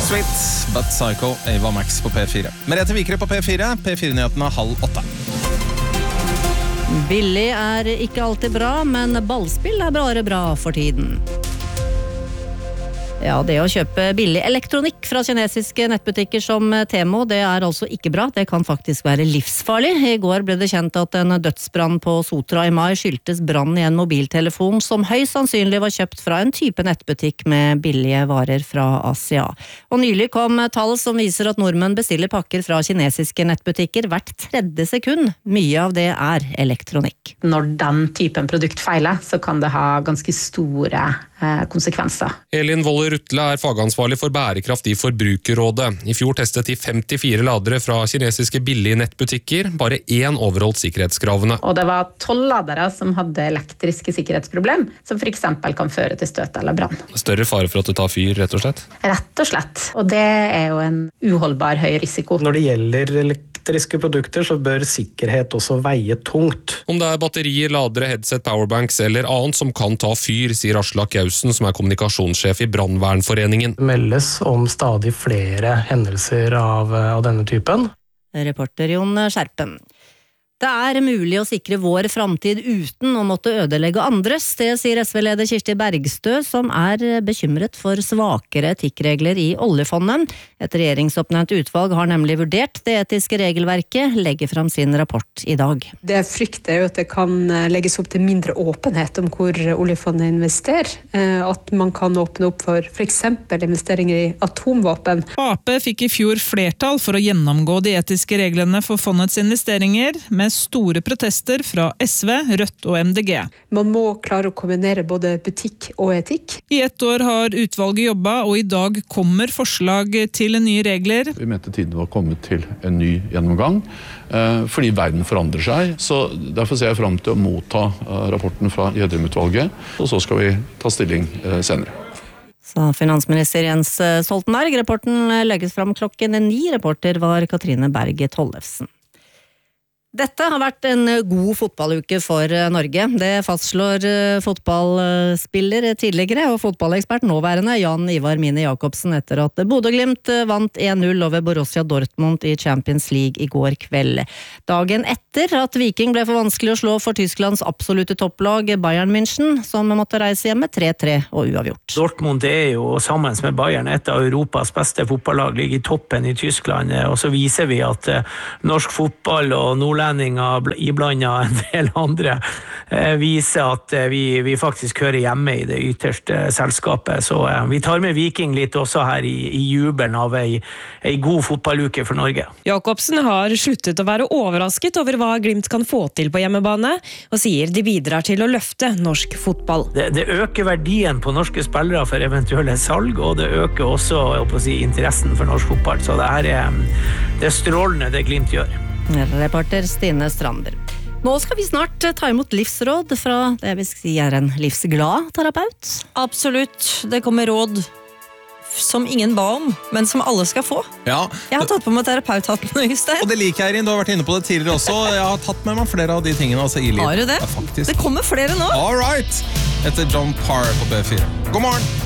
Sweet, but Psycho, Ava Max på P4. Merete Vikre på P4, P4-nyhetene 7:30. Billig er ikke alltid bra, men ballspill er bare bra for tiden. Ja, det å kjøpe billig elektronikk fra kinesiske nettbutikker som Temo, det er altså ikke bra. Det kan faktisk være livsfarlig. I går ble det kjent at en dødsbrann på Sotra i mai skyldtes brann i en mobiltelefon som høyst sannsynlig var kjøpt fra en type nettbutikk med billige varer fra Asia. Og nylig kom tall som viser at nordmenn bestiller pakker fra kinesiske nettbutikker hvert 3. sekund. Mye av det er elektronikk. Når den typen produkt feiler, så kan det ha ganske store konsekvenser. Elin Wolle Rutle er fagansvarlig for bærekraft i Forbrukerrådet. I fjor testet de 54 ladere fra kinesiske billige nettbutikker. Bare 1 overholdt sikkerhetskravene. Og det var 12 ladere som hadde elektriske sikkerhetsproblem, som for eksempel kan føre til støt eller brann. Større fare for at det tar fyr, rett og slett? Rett og slett. Og det er jo en uholdbar høy risiko. Når det gjelder elektriske produkter, så bør sikkerhet også veie tungt. Om det er batterier, ladere, headset, powerbanks eller annet som kan ta fyr, sier Aslak Jausen, som er kommunikasjonssjef i Brannvernforeningen. Det meldes om stadig flere hendelser av denne typen. Reporter Jon Skjerpen. Det er mulig å sikre vår framtid uten å måtte ødelegge andres, det sier SV-leder Kirsti Bergstø, som er bekymret for svakere etikkregler i oljefondet. Et regjeringsoppnevnt utvalg har nemlig vurdert det etiske regelverket, legger fram sin rapport i dag. Det jeg frykter er jo at det kan legges opp til mindre åpenhet om hvor oljefondet investerer. At man kan åpne opp for eksempel investeringer i atomvåpen. Ap fikk i fjor flertall for å gjennomgå de etiske reglene for fondets investeringer, med store protester fra SV, Rødt og MDG. Man må klare å kombinere både butikk og etikk. I 1 år har utvalget jobbet, og i dag kommer forslag til nye regler. Vi mente tiden var kommet til en ny gjennomgang, fordi verden forandrer seg. Så derfor ser jeg frem til å motta rapporten fra Gjedrem-utvalget, og så skal vi ta stilling senere. Sa finansminister Jens Stoltenberg. Rapporten legges fram klokken 9. Reporter var Katrine Berge Tollefsen. Dette har vært en god fotballuke for Norge. Det fastslår fotballspiller tidligere og fotballekspert nåværende Jan Ivar Mini Jacobsen etter at Bodø/Glimt vant 1-0 over Borussia Dortmund i Champions League i går kveld. Dagen etter at Viking ble for vanskelig å slå for Tysklands absolutte topplag Bayern München, som måtte reise hjem med 3-3 og uavgjort. Dortmund er jo sammen med Bayern et av Europas beste fotballag, ligger i toppen i Tyskland, og så viser vi at norsk fotball og nordlendinger iblandet en del andre viser at vi faktisk hører hjemme i det ytterste selskapet. Så vi tar med Viking litt også her i jubelen av en god fotballuke for Norge. Jacobsen har sluttet å være overrasket over hva Glimt kan få til på hjemmebane, og sier de bidrar til å løfte norsk fotball. Det øker verdien på norske spillere for eventuelle salg, og det øker også interessen for norsk fotball. Så det er strålende det Glimt gjør. Reporter Stine Strander. Nå skal vi snart ta imot livsråd fra det vi skal si er en livsglad terapeut. Absolutt, det kommer råd som ingen ba om, men som alle skal få. Ja. Jeg har tatt på meg terapeuthatten, Øystein. Og det liker jeg, Eirin, du har vært inne på det tidligere også. Jeg har tatt med meg flere av de tingene altså, i livet. Har du det? Ja, faktisk. Det kommer flere nå. All right! Etter John Parr på B4. God morgen!